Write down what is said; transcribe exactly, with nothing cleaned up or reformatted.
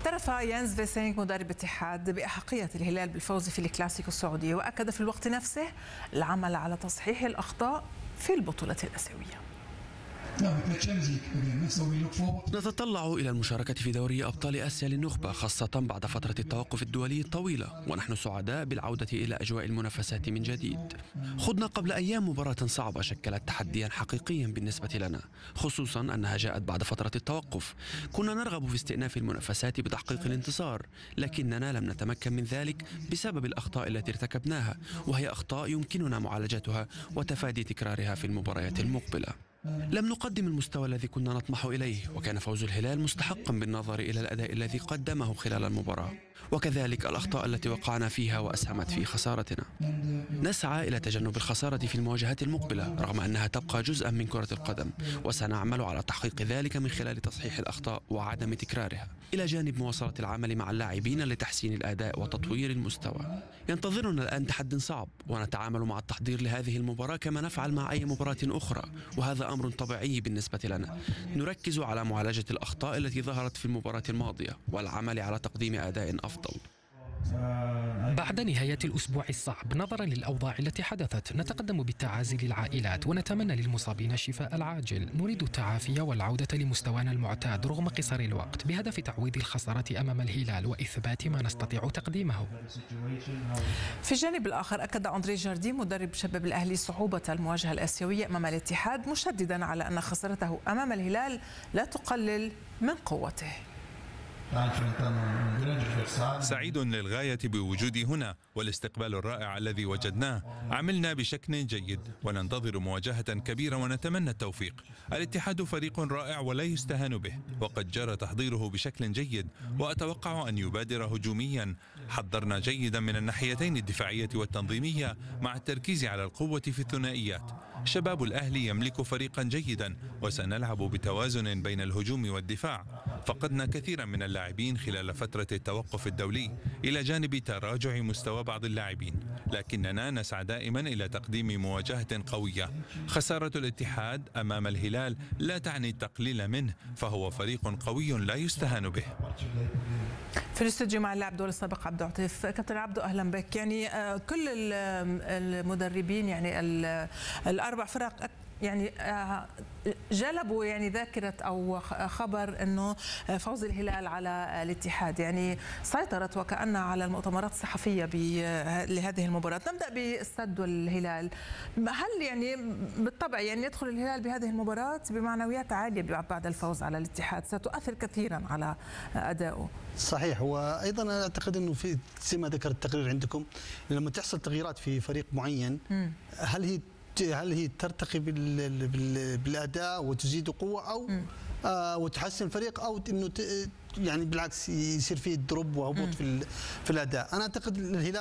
اعترف يانز فيسينغ مدرب الاتحاد بأحقية الهلال بالفوز في الكلاسيكو السعودي، وأكد في الوقت نفسه العمل على تصحيح الأخطاء في البطولة الآسيوية. نتطلع إلى المشاركة في دوري أبطال آسيا للنخبة، خاصة بعد فترة التوقف الدولي الطويلة، ونحن سعداء بالعودة إلى أجواء المنافسات من جديد. خضنا قبل أيام مباراة صعبة شكلت تحديا حقيقيا بالنسبة لنا، خصوصا أنها جاءت بعد فترة التوقف. كنا نرغب في استئناف المنافسات بتحقيق الانتصار، لكننا لم نتمكن من ذلك بسبب الأخطاء التي ارتكبناها، وهي أخطاء يمكننا معالجتها وتفادي تكرارها في المباريات المقبلة. لم نقدم المستوى الذي كنا نطمح إليه، وكان فوز الهلال مستحقا بالنظر إلى الأداء الذي قدمه خلال المباراة، وكذلك الأخطاء التي وقعنا فيها وأسهمت في خسارتنا. نسعى إلى تجنب الخسارة في المواجهات المقبلة رغم أنها تبقى جزءا من كرة القدم، وسنعمل على تحقيق ذلك من خلال تصحيح الأخطاء وعدم تكرارها، إلى جانب مواصلة العمل مع اللاعبين لتحسين الأداء وتطوير المستوى. ينتظرنا الآن تحد صعب، ونتعامل مع التحضير لهذه المباراة كما نفعل مع أي مباراة أخرى، وهذا أمر طبيعي بالنسبة لنا. نركز على معالجة الأخطاء التي ظهرت في المباراة الماضية والعمل على تقديم أداء أفضل. بعد نهاية الأسبوع الصعب نظرا للأوضاع التي حدثت، نتقدم بالتعازي للعائلات ونتمنى للمصابين الشفاء العاجل. نريد التعافي والعودة لمستوانا المعتاد رغم قصر الوقت، بهدف تعويض الخسارة أمام الهلال وإثبات ما نستطيع تقديمه. في الجانب الآخر أكد أندري جاردين مدرب شباب الأهلي صعوبة المواجهة الآسيوية أمام الاتحاد، مشددا على أن خسارته أمام الهلال لا تقلل من قوته. سعيد للغاية بوجودي هنا والاستقبال الرائع الذي وجدناه. عملنا بشكل جيد وننتظر مواجهة كبيرة ونتمنى التوفيق. الاتحاد فريق رائع ولا يستهان به، وقد جرى تحضيره بشكل جيد، وأتوقع أن يبادر هجوميا. حضرنا جيدا من الناحيتين الدفاعية والتنظيمية مع التركيز على القوة في الثنائيات. شباب الأهلي يملك فريقا جيدا، وسنلعب بتوازن بين الهجوم والدفاع. فقدنا كثيرا من اللاعبين خلال فترة التوقف الدولي إلى جانب تراجع مستوى بعض اللاعبين، لكننا نسعى دائما إلى تقديم مواجهة قوية. خسارة الاتحاد أمام الهلال لا تعني التقليل منه، فهو فريق قوي لا يستهان به. في الاستوديو مع اللاعب دول السابق عبدو عطيف. كابتن عبدو أهلا بك. يعني كل المدربين يعني الأربع فرق يعني جلبوا يعني ذاكرة أو خبر أنه فوز الهلال على الاتحاد، يعني سيطرت وكأنها على المؤتمرات الصحفية لهذه المباراة. نبدأ باستاد الهلال. هل يعني بالطبع يعني يدخل الهلال بهذه المباراة بمعنويات عالية بعد الفوز على الاتحاد، ستؤثر كثيرا على أدائه؟ صحيح، وأيضا أعتقد أنه في زي ما ذكر التقرير عندكم، لما تحصل تغييرات في فريق معين هل هي هل هي ترتقي بالاداء وتزيد قوه، او آه وتحسن الفريق، او انه يعني بالعكس يصير فيه دروب وهبوط في في الاداء؟ انا اعتقد الهلال